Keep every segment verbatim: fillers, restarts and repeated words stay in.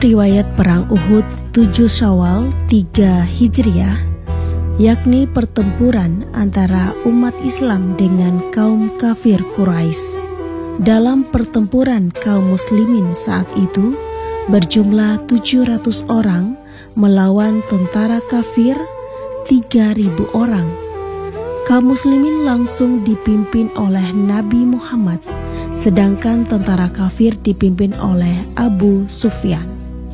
riwayat Perang Uhud tujuh Syawal tiga Hijriah, yakni pertempuran antara umat Islam dengan kaum kafir Quraisy. Dalam pertempuran kaum muslimin saat itu berjumlah tujuh ratus orang melawan tentara kafir tiga ribu orang. Kaum muslimin langsung dipimpin oleh Nabi Muhammad, sedangkan tentara kafir dipimpin oleh Abu Sufyan.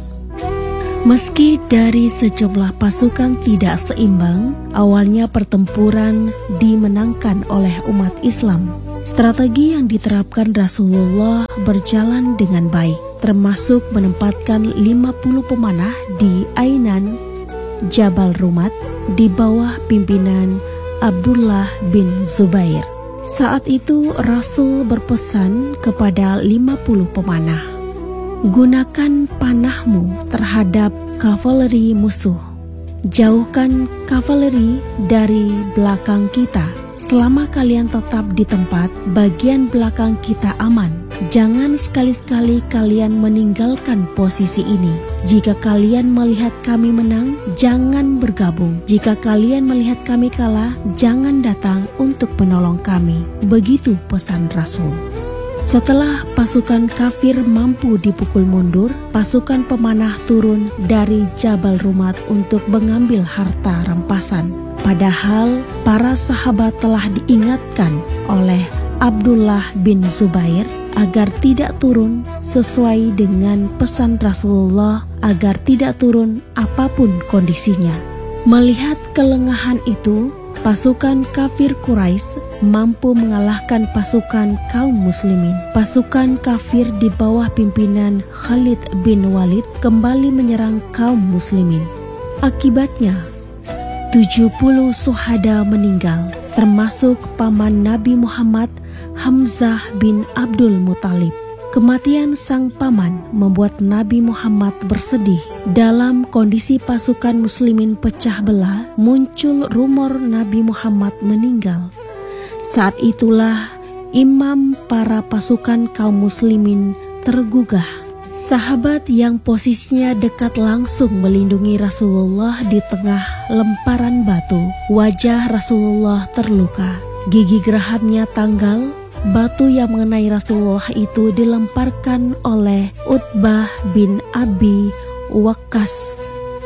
Meski dari sejumlah pasukan tidak seimbang, awalnya pertempuran dimenangkan oleh umat Islam. Strategi yang diterapkan Rasulullah berjalan dengan baik, termasuk menempatkan lima puluh pemanah di Ainan Jabal Rumat di bawah pimpinan Abdullah bin Zubair. Saat itu Rasul berpesan kepada lima puluh pemanah, gunakan panahmu terhadap kavaleri musuh. Jauhkan kavaleri dari belakang kita. Selama kalian tetap di tempat, bagian belakang kita aman. Jangan sekali-sekali kalian meninggalkan posisi ini. Jika kalian melihat kami menang, jangan bergabung. Jika kalian melihat kami kalah, jangan datang untuk menolong kami. Begitu pesan Rasul. Setelah pasukan kafir mampu dipukul mundur, pasukan pemanah turun dari Jabal Rumat untuk mengambil harta rampasan. Padahal para sahabat telah diingatkan oleh Abdullah bin Zubair agar tidak turun sesuai dengan pesan Rasulullah agar tidak turun apapun kondisinya. Melihat kelengahan itu, pasukan kafir Quraisy mampu mengalahkan pasukan kaum muslimin. Pasukan kafir di bawah pimpinan Khalid bin Walid kembali menyerang kaum muslimin. Akibatnya, tujuh puluh syuhada meninggal, termasuk paman Nabi Muhammad, Hamzah bin Abdul Muthalib. Kematian sang paman membuat Nabi Muhammad bersedih. Dalam kondisi pasukan muslimin pecah belah, muncul rumor Nabi Muhammad meninggal. Saat itulah imam para pasukan kaum muslimin tergugah. Sahabat yang posisinya dekat langsung melindungi Rasulullah di tengah lemparan batu. Wajah Rasulullah terluka, gigi gerahamnya tanggal. Batu yang mengenai Rasulullah itu dilemparkan oleh Utbah bin Abi Waqqas.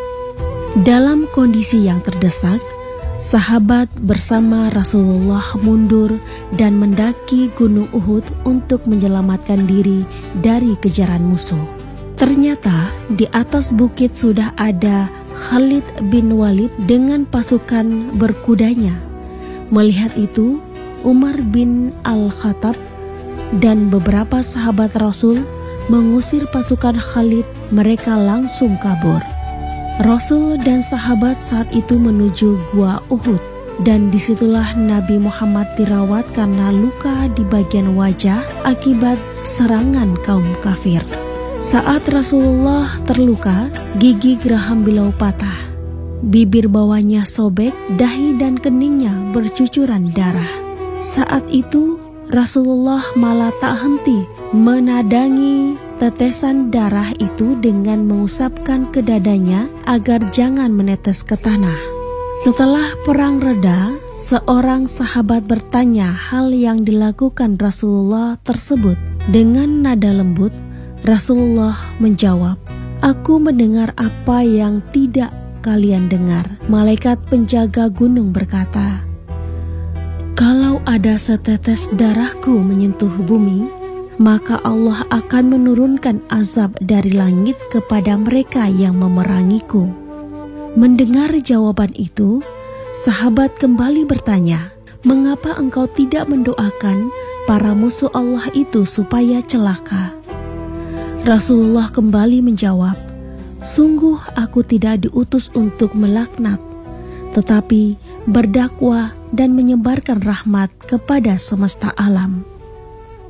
Dalam kondisi yang terdesak, sahabat bersama Rasulullah mundur dan mendaki Gunung Uhud untuk menyelamatkan diri dari kejaran musuh. Ternyata di atas bukit sudah ada Khalid bin Walid dengan pasukan berkudanya. Melihat itu, Umar bin Al-Khattab dan beberapa sahabat Rasul mengusir pasukan Khalid. Mereka langsung kabur. Rasul dan sahabat saat itu menuju Gua Uhud, dan disitulah Nabi Muhammad dirawat karena luka di bagian wajah akibat serangan kaum kafir. Saat Rasulullah terluka, gigi geraham beliau patah, bibir bawahnya sobek, dahi dan keningnya bercucuran darah. Saat itu Rasulullah malah tak henti menadangi tetesan darah itu dengan mengusapkan ke dadanya agar jangan menetes ke tanah. Setelah perang reda, seorang sahabat bertanya hal yang dilakukan Rasulullah tersebut. Dengan nada lembut, Rasulullah menjawab, "Aku mendengar apa yang tidak kalian dengar." Malaikat penjaga gunung berkata, "Kalau ada setetes darahku menyentuh bumi, maka Allah akan menurunkan azab dari langit kepada mereka yang memerangiku." Mendengar jawaban itu, sahabat kembali bertanya, "Mengapa engkau tidak mendoakan para musuh Allah itu supaya celaka?" Rasulullah kembali menjawab, "Sungguh aku tidak diutus untuk melaknat, tetapi berdakwah dan menyebarkan rahmat kepada semesta alam."